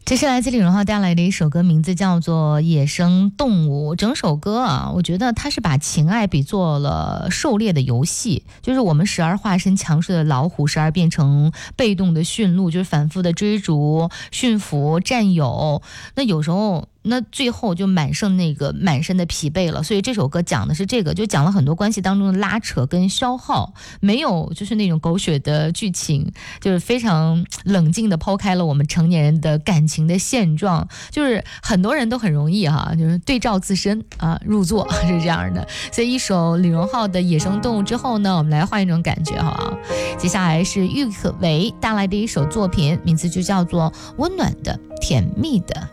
这是来自李荣浩带来的一首歌，名字叫做《野生动物》。整首歌啊，我觉得他是把情爱比作了狩猎的游戏，就是我们时而化身强势的老虎，时而变成被动的驯鹿，就是反复的追逐、驯服、占有。那有时候那最后就满身的疲惫了，所以这首歌讲的是这个，就讲了很多关系当中的拉扯跟消耗，没有就是那种狗血的剧情，就是非常冷静的抛开了我们成年人的感情的现状，就是很多人都很容易就是对照自身入座是这样的。所以一首李荣浩的《野生动物》之后呢，我们来换一种感觉接下来是郁可唯带来的一首作品，名字就叫做《温暖的甜蜜的》。